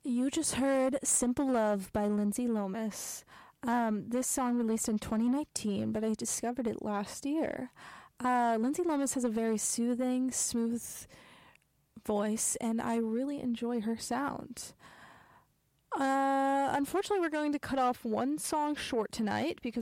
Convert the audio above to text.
You just heard Simple Love by Lindsay Lomas. This song released in 2019, but I discovered it last year. Lindsay Lomas has a very soothing, smooth voice, and I really enjoy her sound. Unfortunately, we're going to cut off one song short tonight because